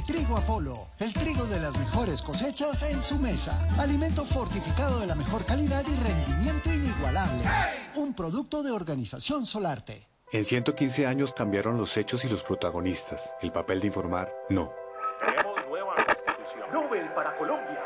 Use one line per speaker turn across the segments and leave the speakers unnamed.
Trigo Apolo, el trigo de las mejores cosechas en su mesa. Alimento fortificado de la mejor calidad y rendimiento inigualable. Un producto de Organización Solarte.
En 115 años cambiaron los hechos y los protagonistas. El papel de informar, no.
Tenemos nueva constitución. Nobel para Colombia.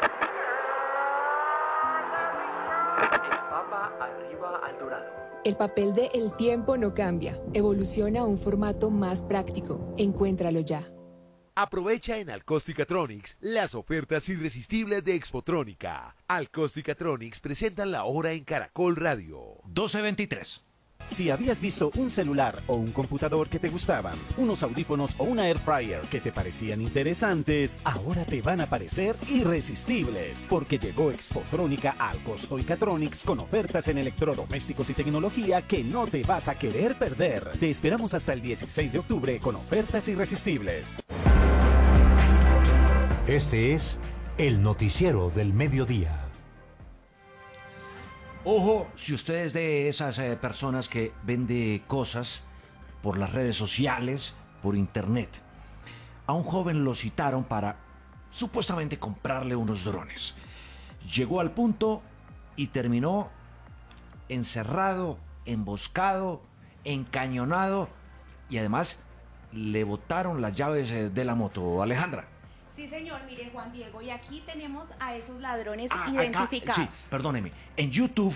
El Papa arriba al dorado.
El papel de El Tiempo no cambia. Evoluciona a un formato más práctico. Encuéntralo ya.
Aprovecha en Alcosticatronics las ofertas irresistibles de Expotrónica. Alcosticatronics presentan la hora en Caracol Radio.
12:23.
Si habías visto un celular o un computador que te gustaban, unos audífonos o una air fryer que te parecían interesantes, ahora te van a parecer irresistibles, porque llegó Expotrónica a Alcostoicatronics con ofertas en electrodomésticos y tecnología que no te vas a querer perder. Te esperamos hasta el 16 de octubre con ofertas irresistibles.
Este es el noticiero del mediodía.
Ojo, si usted es de esas personas que vende cosas por las redes sociales, por internet. A un joven lo citaron para supuestamente comprarle unos drones. Llegó al punto y terminó encerrado, emboscado, encañonado y además le botaron las llaves de la moto. Alejandra.
Sí, señor, mire, Juan Diego, y aquí tenemos a esos ladrones identificados.
Acá, sí, perdóneme. En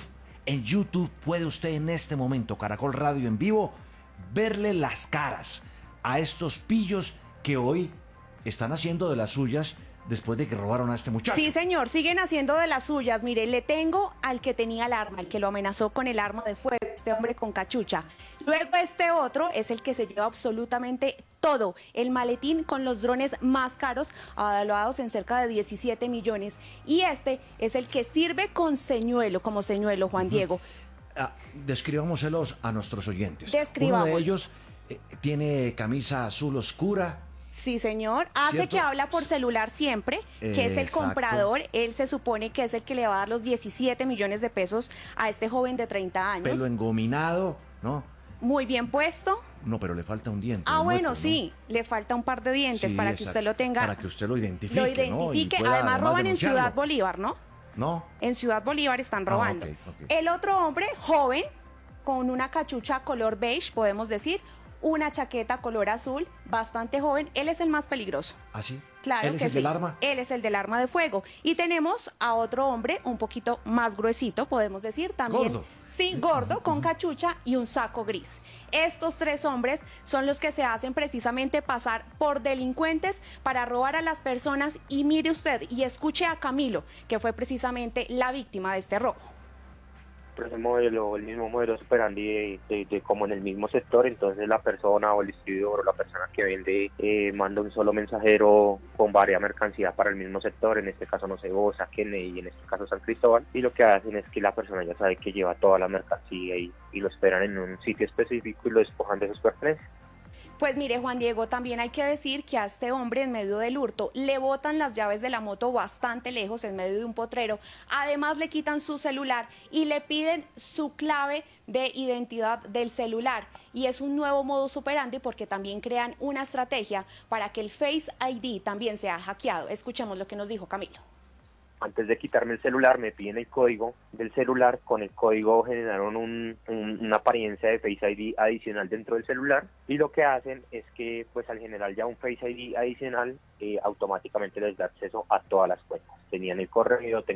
YouTube puede usted en este momento, Caracol Radio en vivo, verle las caras a estos pillos que hoy están haciendo de las suyas después de que robaron a este muchacho.
Sí, señor, siguen haciendo de las suyas. Mire, le tengo al que tenía el arma, el que lo amenazó con el arma de fuego, este hombre con cachucha. Luego este otro es el que se lleva absolutamente todo, el maletín con los drones más caros, avaluados en cerca de 17 millones. Y este es el que sirve con señuelo, como señuelo, Juan Diego.
Describámoselos a nuestros oyentes.
Describamos.
Uno de ellos tiene camisa azul oscura.
Sí, señor. Hace
¿Cierto?
que habla por celular siempre, que es el
Exacto.
comprador. Él se supone que es el que le va a dar los 17 millones de pesos a este joven de 30 años.
Pelo engominado, ¿no?
Muy bien puesto.
No, pero le falta un diente.
Ah, bueno,
muerto, ¿no?
sí, le falta un par de dientes
Sí,
para que
exacto.
usted lo tenga.
Para que usted lo identifique,
Lo
¿no?
identifique.
Y pueda,
Además roban en
denunciarlo.
Ciudad Bolívar, ¿no?
No.
En Ciudad Bolívar están robando.
ok.
El otro hombre, joven, con una cachucha color beige, podemos decir, una chaqueta color azul, bastante joven. Él es el más peligroso.
¿Ah, sí?
Claro
¿Él es
que
el
sí.
del arma?
Él es el del arma de fuego. Y tenemos a otro hombre un poquito más gruesito, podemos decir, también.
Gordo.
Sí, gordo, con cachucha y un saco gris. Estos tres hombres son los que se hacen precisamente pasar por delincuentes para robar a las personas. Y mire usted y escuche a Camilo, que fue precisamente la víctima de este robo.
Pero ese modelo, el mismo modelo operandi de como en el mismo sector, entonces la persona o el distribuidor o la persona que vende manda un solo mensajero con varias mercancías para el mismo sector, en este caso no sé, Bosa, Kennedy y en este caso San Cristóbal, y lo que hacen es que la persona ya sabe que lleva toda la mercancía y lo esperan en un sitio específico y lo despojan de sus pertenencias.
Pues mire, Juan Diego, también hay que decir que a este hombre en medio del hurto le botan las llaves de la moto bastante lejos, en medio de un potrero. Además le quitan su celular y le piden su clave de identidad del celular. Y es un nuevo modus operandi porque también crean una estrategia para que el Face ID también sea hackeado. Escuchemos lo que nos dijo Camilo.
Antes de quitarme el celular me piden el código del celular, con el código generaron una apariencia de Face ID adicional dentro del celular y lo que hacen es que pues al generar ya un Face ID adicional automáticamente les da acceso a todas las cuentas. Tenían el correo,